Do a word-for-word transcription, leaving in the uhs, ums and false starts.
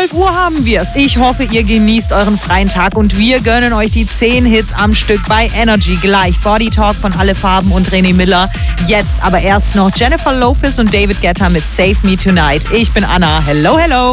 elf Uhr haben wir's. Ich hoffe, ihr genießt euren freien Tag und wir gönnen euch die zehn Hits am Stück bei Energy gleich. Body Talk von Alle Farben und René Miller. Jetzt aber erst noch Jennifer Lopez und David Guetta mit Save Me Tonight. Ich bin Anna. Hello, hello.